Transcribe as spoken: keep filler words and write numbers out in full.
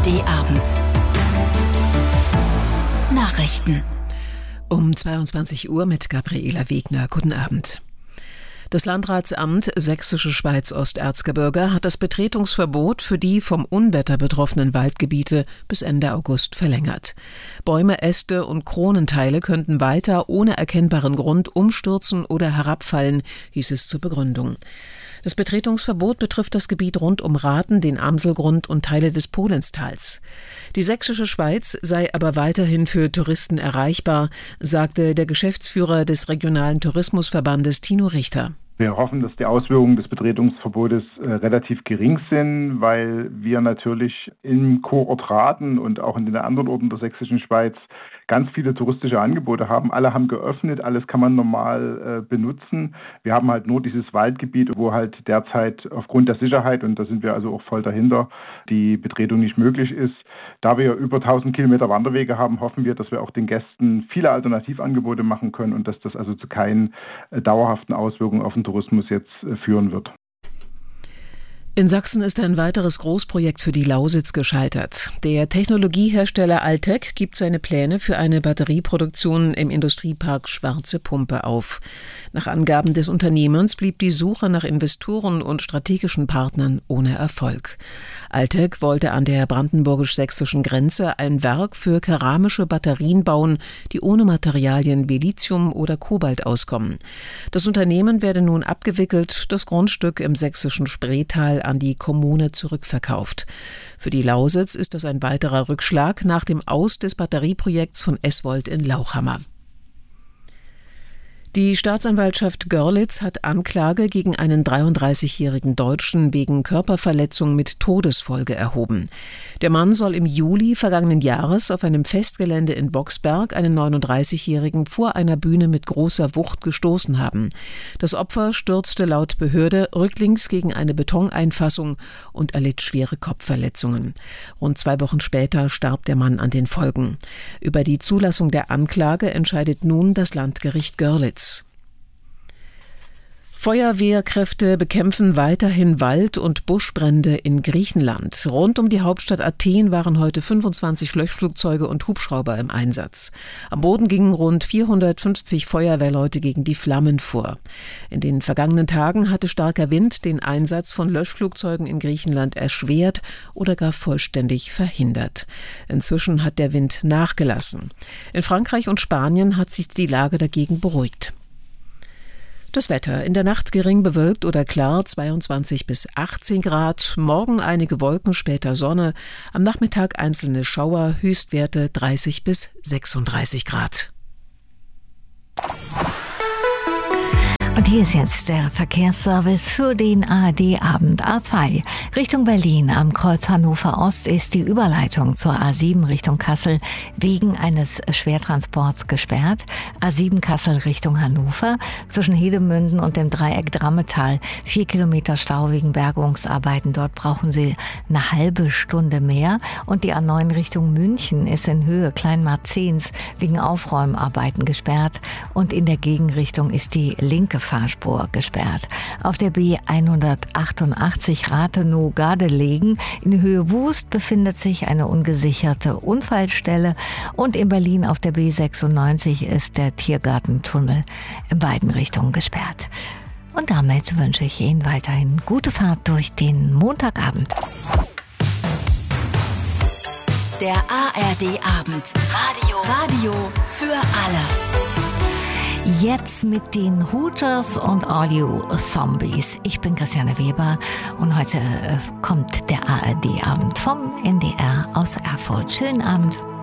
D-Abend. Nachrichten. Um zweiundzwanzig Uhr mit Gabriela Wegner. Guten Abend. Das Landratsamt Sächsische Schweiz Osterzgebirge hat das Betretungsverbot für die vom Unwetter betroffenen Waldgebiete bis Ende August verlängert. Bäume, Äste und Kronenteile könnten weiter ohne erkennbaren Grund umstürzen oder herabfallen, hieß es zur Begründung. Das Betretungsverbot betrifft das Gebiet rund um Rathen, den Amselgrund und Teile des Polenstals. Die Sächsische Schweiz sei aber weiterhin für Touristen erreichbar, sagte der Geschäftsführer des regionalen Tourismusverbandes Tino Richter. Wir hoffen, dass die Auswirkungen des Betretungsverbotes äh, relativ gering sind, weil wir natürlich im Kurort Rathen und auch in den anderen Orten der Sächsischen Schweiz ganz viele touristische Angebote haben. Alle haben geöffnet, alles kann man normal äh, benutzen. Wir haben halt nur dieses Waldgebiet, wo halt derzeit aufgrund der Sicherheit, und da sind wir also auch voll dahinter, die Betretung nicht möglich ist. Da wir über tausend Kilometer Wanderwege haben, hoffen wir, dass wir auch den Gästen viele Alternativangebote machen können und dass das also zu keinen äh, dauerhaften Auswirkungen auf den Tourismus jetzt äh, führen wird. In Sachsen ist ein weiteres Großprojekt für die Lausitz gescheitert. Der Technologiehersteller Altec gibt seine Pläne für eine Batterieproduktion im Industriepark Schwarze Pumpe auf. Nach Angaben des Unternehmens blieb die Suche nach Investoren und strategischen Partnern ohne Erfolg. Altec wollte an der brandenburgisch-sächsischen Grenze ein Werk für keramische Batterien bauen, die ohne Materialien wie Lithium oder Kobalt auskommen. Das Unternehmen werde nun abgewickelt, das Grundstück im sächsischen Spreetal an die Kommune zurückverkauft. Für die Lausitz ist das ein weiterer Rückschlag nach dem Aus des Batterieprojekts von Eswold in Lauchhammer. Die Staatsanwaltschaft Görlitz hat Anklage gegen einen dreiunddreißigjährigen Deutschen wegen Körperverletzung mit Todesfolge erhoben. Der Mann soll im Juli vergangenen Jahres auf einem Festgelände in Boxberg einen neununddreißigjährigen vor einer Bühne mit großer Wucht gestoßen haben. Das Opfer stürzte laut Behörde rücklings gegen eine Betoneinfassung und erlitt schwere Kopfverletzungen. Rund zwei Wochen später starb der Mann an den Folgen. Über die Zulassung der Anklage entscheidet nun das Landgericht Görlitz. Feuerwehrkräfte bekämpfen weiterhin Wald- und Buschbrände in Griechenland. Rund um die Hauptstadt Athen waren heute fünfundzwanzig Löschflugzeuge und Hubschrauber im Einsatz. Am Boden gingen rund vierhundertfünfzig Feuerwehrleute gegen die Flammen vor. In den vergangenen Tagen hatte starker Wind den Einsatz von Löschflugzeugen in Griechenland erschwert oder gar vollständig verhindert. Inzwischen hat der Wind nachgelassen. In Frankreich und Spanien hat sich die Lage dagegen beruhigt. Das Wetter: in der Nacht gering bewölkt oder klar, zweiundzwanzig bis achtzehn Grad. Morgen einige Wolken, später Sonne. Am Nachmittag einzelne Schauer, Höchstwerte dreißig bis sechsunddreißig Grad. Und hier ist jetzt der Verkehrsservice für den A R D-Abend. A zwei Richtung Berlin am Kreuz Hannover Ost ist die Überleitung zur A sieben Richtung Kassel wegen eines Schwertransports gesperrt. A sieben Kassel Richtung Hannover zwischen Hedemünden und dem Dreieck Drammetal. Vier Kilometer Stau wegen Bergungsarbeiten. Dort brauchen Sie eine halbe Stunde mehr. Und die A neun Richtung München ist in Höhe Kleinmarzens wegen Aufräumarbeiten gesperrt. Und in der Gegenrichtung ist die linke Fahrspur gesperrt. Auf der B hundertachtundachtzig Rathenow-Gardelegen in Höhe Wust befindet sich eine ungesicherte Unfallstelle und in Berlin auf der B sechsundneunzig ist der Tiergartentunnel in beiden Richtungen gesperrt. Und damit wünsche ich Ihnen weiterhin gute Fahrt durch den Montagabend. Der A R D-Abend. Radio. Radio für alle. Jetzt mit den Hooters und All You Zombies. Ich bin Christiane Weber und heute kommt der A R D-Abend vom N D R aus Erfurt. Schönen Abend.